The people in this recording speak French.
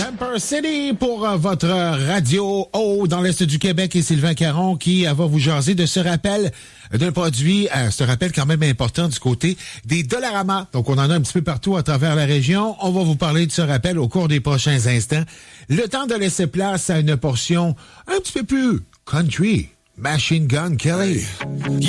Hamper City pour votre radio haut dans l'Est du Québec et Sylvain Caron qui va vous jaser de ce rappel d'un produit, ce rappel quand même important du côté des Dollarama. Donc, on en a un petit peu partout à travers la région. On va vous parler de ce rappel au cours des prochains instants. Le temps de laisser place à une portion un petit peu plus country. Machine Gun Kelly.